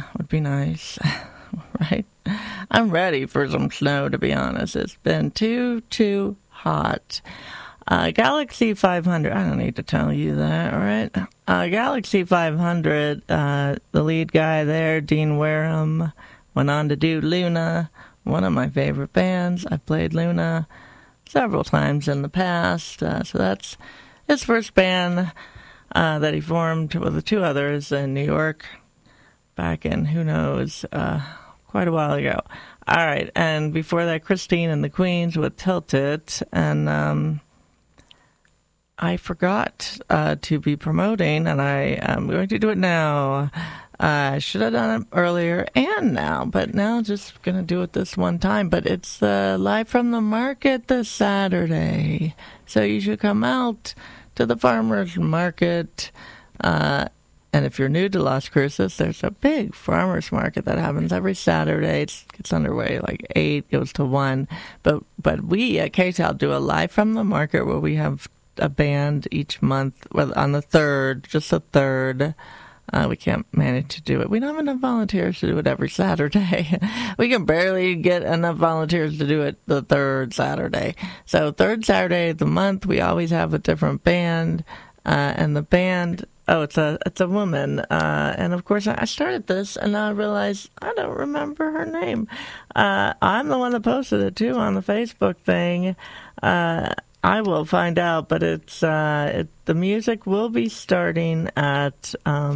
would be nice, right? I'm ready for some snow, to be honest. It's been too hot. Galaxy 500, I don't need to tell you that, right? Galaxy 500, the lead guy there, Dean Wareham, went on to do Luna, one of my favorite bands. I've played Luna several times in the past, so that's his first band that he formed with the two others in New York back in, who knows, quite a while ago. All right, and before that, Christine and the Queens with Tilt It, and I forgot to be promoting, and I am going to do it now. I should have done it earlier and now, but now just going to do it this one time. But it's live from the market this Saturday, so you should come out to the farmers market. And if you're new to Las Cruces, there's a big farmers market that happens every Saturday. It gets underway like 8, goes to 1. But we at KTAL do a live from the market where we have a band each month on the 3rd, just the 3rd. We can't manage to do it. We don't have enough volunteers to do it every Saturday. We can barely get enough volunteers to do it the 3rd Saturday. So 3rd Saturday of the month, we always have a different band. And the band, it's a woman. And of course, I started this and now I realized I don't remember her name. I'm the one that posted it too on the Facebook thing. I will find out, but it's the music will be starting at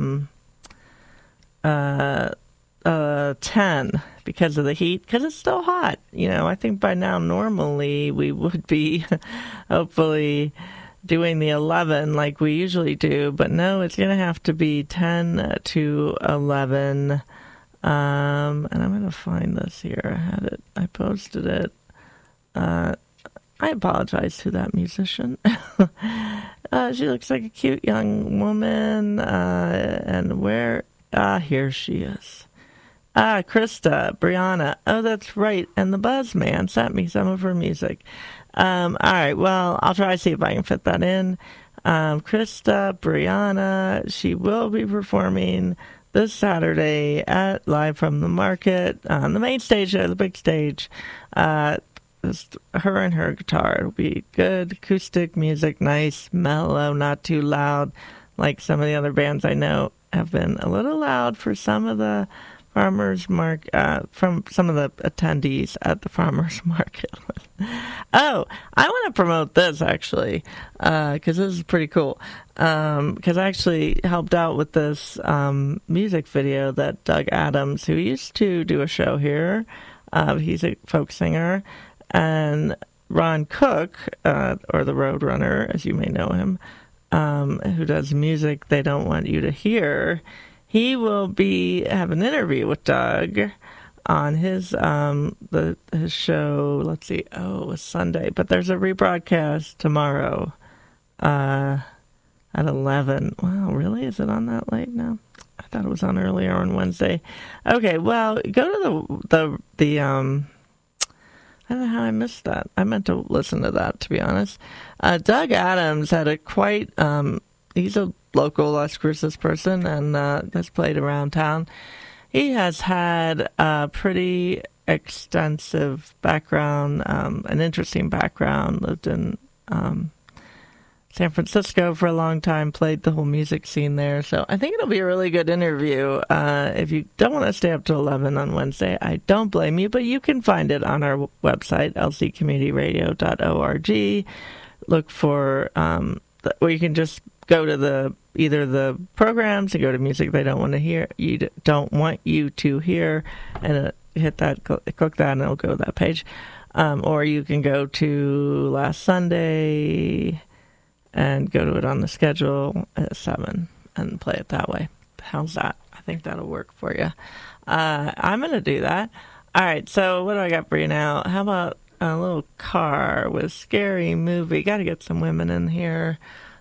10 because of the heat, because it's still hot. You know, I think by now normally we would be hopefully doing the 11 like we usually do, but no, it's going to have to be 10 to 11. And I'm going to find this here. I had it. I posted it. I apologize to that musician. She looks like a cute young woman. And where? Here she is. Krista, Brianna. Oh, that's right. And the Buzzman sent me some of her music. All right. Well, I'll try to see if I can fit that in. Krista, Brianna, she will be performing this Saturday at Live from the Market on the main stage, the big stage. Just her and her guitar. It'll be good acoustic music, nice, mellow, not too loud, like some of the other bands I know have been a little loud for some of the farmers market, from some of the attendees at the farmers market. Oh, I want to promote this actually, because this is pretty cool. Because I actually helped out with this music video that Doug Adams, who used to do a show here, he's a folk singer, and Ron Cook, or the Roadrunner, as you may know him, who does music they don't want you to hear, he will have an interview with Doug on his his show. Let's see, it was Sunday, but there's a rebroadcast tomorrow at 11. Wow, really? Is it on that late now? I thought it was on earlier on Wednesday. Okay, well, go to the I don't know how I missed that. I meant to listen to that, to be honest. Doug Adams had a quite, he's a local Las Cruces person and has played around town. He has had a pretty extensive background, an interesting background, lived in San Francisco for a long time, played the whole music scene there. So I think it'll be a really good interview. If you don't want to stay up to 11 on Wednesday, I don't blame you, but you can find it on our website, lccommunityradio.org. Look for, or you can just go to either the programs and go to music they don't want to hear, don't want you to hear, and hit that, click that, and it'll go to that page. Or you can go to last Sunday and go to it on the schedule at 7 and play it that way. How's that? I think that'll work for you. I'm going to do that. All right, so what do I got for you now? How about a little car with Scary Movie? Got to get some women in here.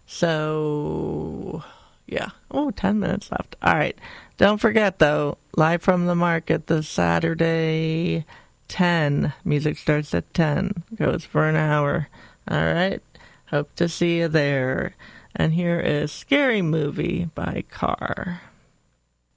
So, yeah. 10 minutes left. All right. Don't forget, though, Live from the Market this Saturday, 10. Music starts at 10. Goes for an hour. All right. Hope to see you there. And here is Scary Movie by Car.